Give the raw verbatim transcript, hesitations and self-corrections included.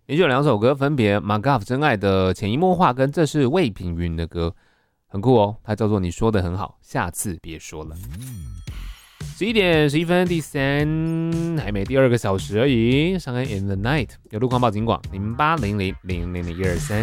连续有两首歌，分别 Magaf 真爱的潜移默化跟这是魏品云的歌，很酷哦，它叫做你说的很好，下次别说了。十一点十一分，第三还没第二个小时而已。上岸 In the Night 有路况报警广零八零零零零零一二三。